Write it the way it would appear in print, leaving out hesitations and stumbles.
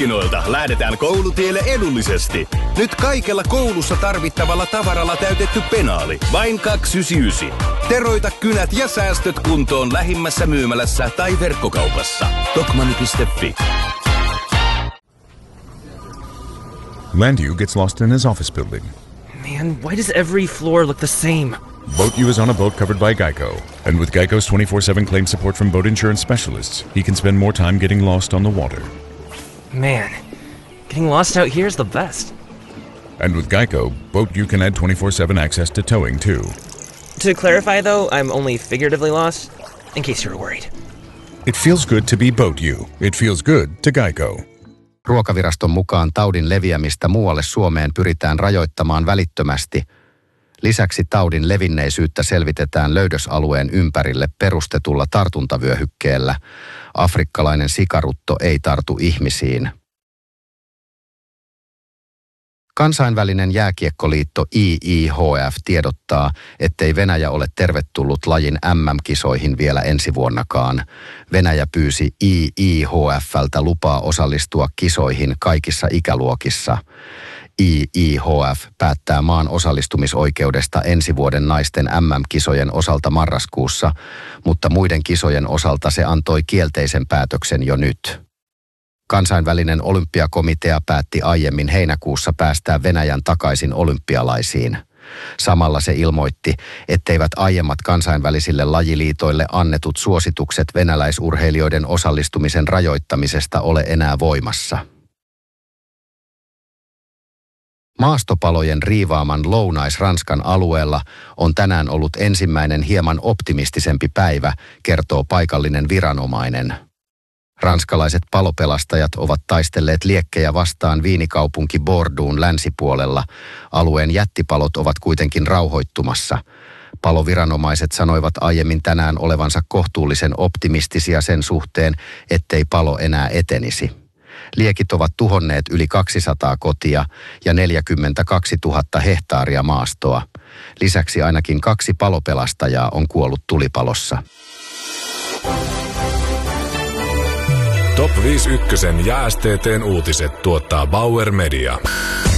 Markkinoilta lähdetään koulutielle edullisesti. Nyt kaikella koulussa tarvittavalla tavaralla täytetty penaali. Vain 299. Teroita kynät ja säästöt kuntoon lähimmässä myymälässä tai verkkokaupassa. Tokmanni.fi. Landu gets lost in his office building. Man, why does every floor look the same? Boat U is on a boat covered by Geico. And with Geico's 24/7 claim support from boat insurance specialists, he can spend more time getting lost on the water. Man, getting lost out here is the best. And with Geico, Boat U can add 24/7 access to towing too. To clarify though, I'm only figuratively lost, in case you're worried. It feels good to be Boat U. It feels good to Geico. Ruokaviraston mukaan taudin leviämistä muualle Suomeen pyritään rajoittamaan välittömästi. Lisäksi taudin levinneisyyttä selvitetään löydösalueen ympärille perustetulla tartuntavyöhykkeellä. Afrikkalainen sikarutto ei tartu ihmisiin. Kansainvälinen jääkiekkoliitto IIHF tiedottaa, ettei Venäjä ole tervetullut lajin MM-kisoihin vielä ensi vuonnakaan. Venäjä pyysi IIHF:ltä lupaa osallistua kisoihin kaikissa ikäluokissa. IIHF päättää maan osallistumisoikeudesta ensi vuoden naisten MM-kisojen osalta marraskuussa, mutta muiden kisojen osalta se antoi kielteisen päätöksen jo nyt. Kansainvälinen olympiakomitea päätti aiemmin heinäkuussa päästää Venäjän takaisin olympialaisiin. Samalla se ilmoitti, etteivät aiemmat kansainvälisille lajiliitoille annetut suositukset venäläisurheilijoiden osallistumisen rajoittamisesta ole enää voimassa. Maastopalojen riivaaman Lounais-Ranskan alueella on tänään ollut ensimmäinen hieman optimistisempi päivä, kertoo paikallinen viranomainen. Ranskalaiset palopelastajat ovat taistelleet liekkejä vastaan viinikaupunki Bordeaux'n länsipuolella. Alueen jättipalot ovat kuitenkin rauhoittumassa. Paloviranomaiset sanoivat aiemmin tänään olevansa kohtuullisen optimistisia sen suhteen, ettei palo enää etenisi. Liekit ovat tuhonneet yli 200 kotia ja 42 000 hehtaaria maastoa. Lisäksi ainakin 2 palopelastajaa on kuollut tulipalossa. Top 5 ykkösen ja STT:n uutiset tuottaa Bauer Media.